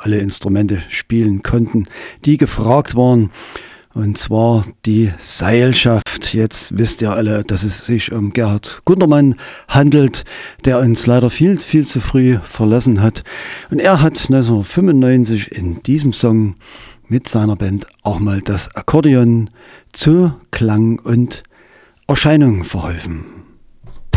alle Instrumente spielen konnten, die gefragt waren. Und zwar die Seilschaft. Jetzt wisst ihr alle, dass es sich um Gerhard Gundermann handelt, der uns leider viel, viel zu früh verlassen hat. Und er hat 1995 in diesem Song mit seiner Band auch mal das Akkordeon zu Klang und Erscheinung verholfen.